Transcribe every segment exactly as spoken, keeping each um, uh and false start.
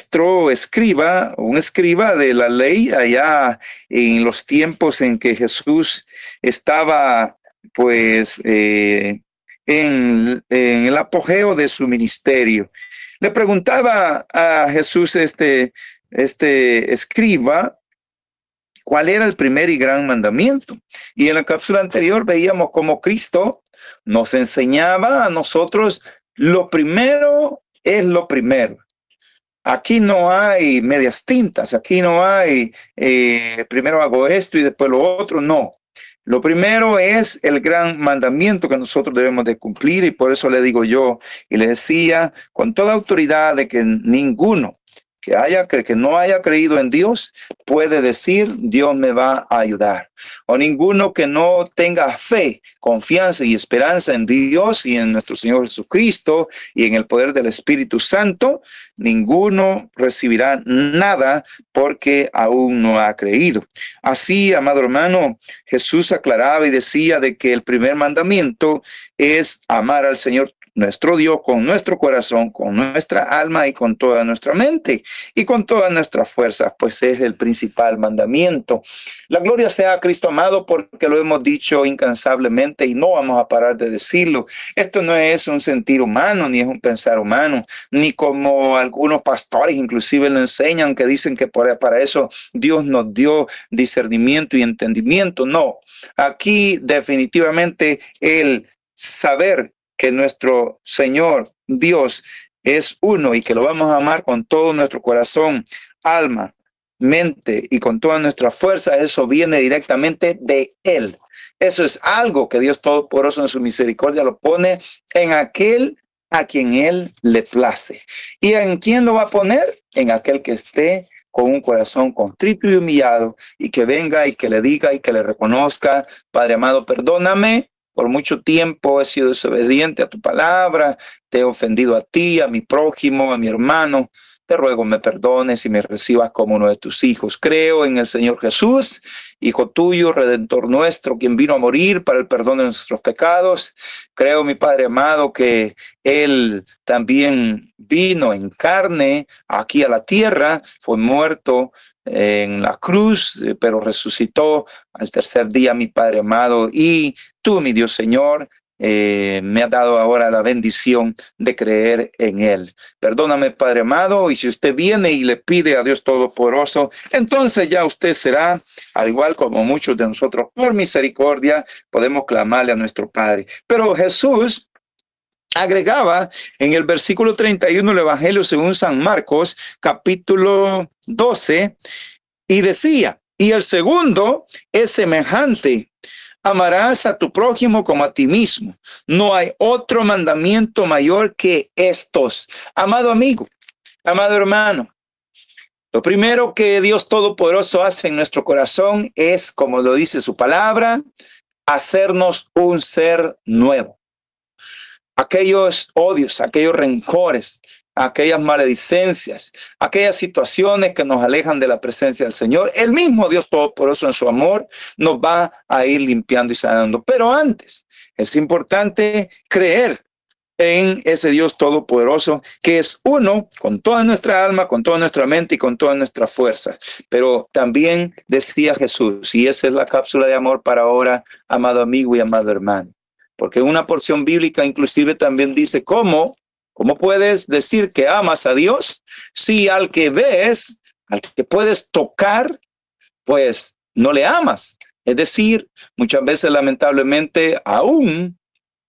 maestro escriba, un escriba de la ley allá en los tiempos en que Jesús estaba pues eh, en, en el apogeo de su ministerio. Le preguntaba a Jesús este, este escriba cuál era el primer y gran mandamiento. Y en la cápsula anterior veíamos cómo Cristo nos enseñaba a nosotros lo primero es lo primero. Aquí no hay medias tintas, aquí no hay eh, primero hago esto y después lo otro, no. Lo primero es el gran mandamiento que nosotros debemos de cumplir, y por eso le digo yo y le decía con toda autoridad de que ninguno que haya que no haya creído en Dios puede decir Dios me va a ayudar, o ninguno que no tenga fe, confianza y esperanza en Dios y en nuestro Señor Jesucristo y en el poder del Espíritu Santo, ninguno recibirá nada porque aún no ha creído. Así, amado hermano, Jesús aclaraba y decía de que el primer mandamiento es amar al Señor nuestro Dios con nuestro corazón, con nuestra alma y con toda nuestra mente y con todas nuestras fuerzas, pues es el principal mandamiento. La gloria sea a Cristo amado, porque lo hemos dicho incansablemente y no vamos a parar de decirlo. Esto no es un sentir humano, ni es un pensar humano, ni como algunos pastores inclusive lo enseñan, que dicen que para eso Dios nos dio discernimiento y entendimiento. No, aquí definitivamente el saber que nuestro Señor Dios es uno y que lo vamos a amar con todo nuestro corazón, alma, mente y con toda nuestra fuerza, eso viene directamente de Él. Eso es algo que Dios Todopoderoso en su misericordia lo pone en aquel a quien Él le place. ¿Y en quién lo va a poner? En aquel que esté con un corazón contrito y humillado y que venga y que le diga y que le reconozca: Padre amado, perdóname. Por mucho tiempo he sido desobediente a tu palabra, te he ofendido a ti, a mi prójimo, a mi hermano. Te ruego me perdones y me recibas como uno de tus hijos. Creo en el Señor Jesús, Hijo tuyo, Redentor nuestro, quien vino a morir para el perdón de nuestros pecados. Creo, mi Padre amado, que Él también vino en carne aquí a la tierra, fue muerto en la cruz, pero resucitó al tercer día, mi Padre amado. Y tú, mi Dios Señor, Eh, me ha dado ahora la bendición de creer en Él. Perdóname, Padre amado, y si usted viene y le pide a Dios Todopoderoso, entonces ya usted será, al igual como muchos de nosotros, por misericordia, podemos clamarle a nuestro Padre. Pero Jesús agregaba en el versículo treinta y uno del Evangelio según San Marcos, capítulo doce, y decía, y el segundo es semejante: amarás a tu prójimo como a ti mismo. No hay otro mandamiento mayor que estos. Amado amigo, amado hermano, lo primero que Dios Todopoderoso hace en nuestro corazón es, como lo dice su palabra, hacernos un ser nuevo. Aquellos odios, aquellos rencores, aquellas maledicencias, aquellas situaciones que nos alejan de la presencia del Señor, el mismo Dios Todopoderoso en su amor nos va a ir limpiando y sanando. Pero antes es importante creer en ese Dios Todopoderoso que es uno con toda nuestra alma, con toda nuestra mente y con toda nuestra fuerza. Pero también decía Jesús, y esa es la cápsula de amor para ahora, amado amigo y amado hermano, porque una porción bíblica inclusive también dice cómo ¿Cómo puedes decir que amas a Dios si al que ves, al que puedes tocar, pues no le amas? Es decir, muchas veces lamentablemente aún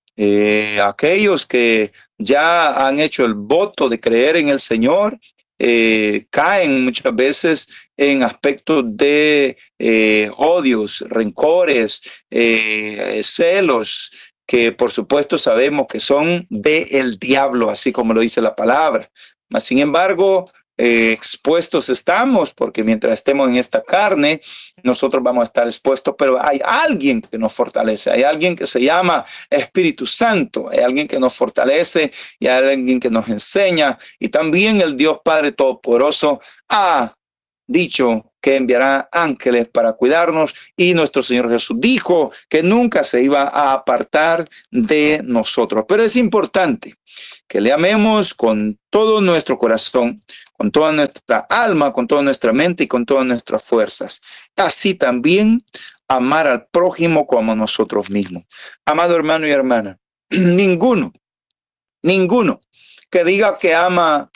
eh, aquellos que ya han hecho el voto de creer en el Señor eh, caen muchas veces en aspectos de eh, odios, rencores, eh, celos, que por supuesto sabemos que son del diablo, así como lo dice la palabra. Mas sin embargo, eh, expuestos estamos, porque mientras estemos en esta carne, nosotros vamos a estar expuestos, pero hay alguien que nos fortalece, hay alguien que se llama Espíritu Santo, hay alguien que nos fortalece y hay alguien que nos enseña, y también el Dios Padre Todopoderoso ha dicho que enviará ángeles para cuidarnos, y nuestro Señor Jesús dijo que nunca se iba a apartar de nosotros. Pero es importante que le amemos con todo nuestro corazón, con toda nuestra alma, con toda nuestra mente y con todas nuestras fuerzas. Así también amar al prójimo como a nosotros mismos. Amado hermano y hermana, ninguno, ninguno que diga que ama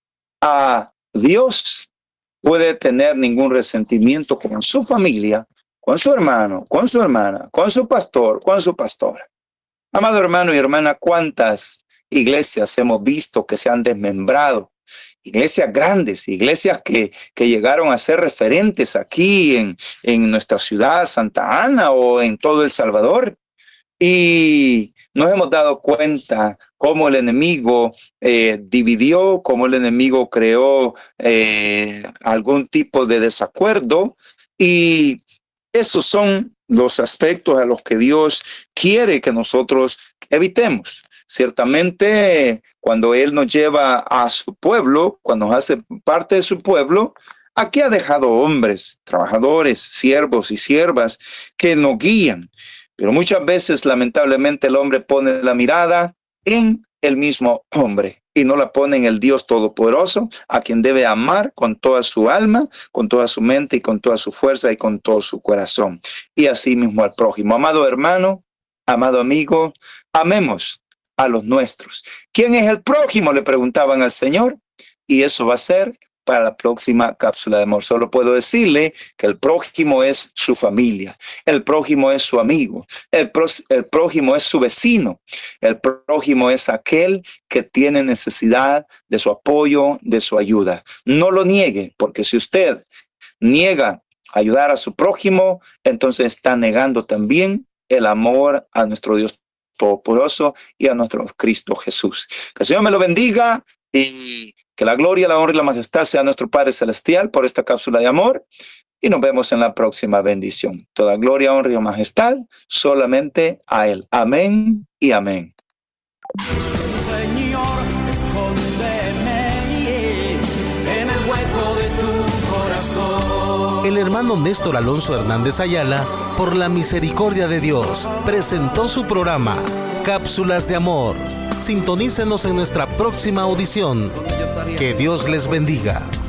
a Dios puede tener ningún resentimiento con su familia, con su hermano, con su hermana, con su pastor, con su pastora. Amado hermano y hermana, ¿cuántas iglesias hemos visto que se han desmembrado? Iglesias grandes, iglesias que, que llegaron a ser referentes aquí en, en nuestra ciudad, Santa Ana, o en todo El Salvador. Y nos hemos dado cuenta cómo el enemigo eh, dividió, cómo el enemigo creó eh, algún tipo de desacuerdo, y esos son los aspectos a los que Dios quiere que nosotros evitemos. Ciertamente, cuando Él nos lleva a su pueblo, cuando nos hace parte de su pueblo, aquí ha dejado hombres, trabajadores, siervos y siervas que nos guían. Pero muchas veces, lamentablemente, el hombre pone la mirada en el mismo hombre y no la pone en el Dios Todopoderoso, a quien debe amar con toda su alma, con toda su mente y con toda su fuerza y con todo su corazón. Y así mismo al prójimo. Amado hermano, amado amigo, amemos a los nuestros. ¿Quién es el prójimo?, le preguntaban al Señor, y eso va a ser para la próxima cápsula de amor. Solo puedo decirle que el prójimo es su familia, el prójimo es su amigo, el, pró el prójimo es su vecino, el prójimo es aquel que tiene necesidad de su apoyo, de su ayuda. No lo niegue, porque si usted niega ayudar a su prójimo, entonces está negando también el amor a nuestro Dios Todopoderoso y a nuestro Cristo Jesús. Que el Señor me lo bendiga y que la gloria, la honra y la majestad sea nuestro Padre Celestial por esta cápsula de amor, y nos vemos en la próxima bendición. Toda gloria, honra y majestad solamente a Él. Amén y amén. Señor, escóndeme en el hueco de tu corazón. El hermano Néstor Alonso Hernández Ayala, por la misericordia de Dios, presentó su programa Cápsulas de Amor. Sintonícenos en nuestra próxima audición. Que Dios les bendiga.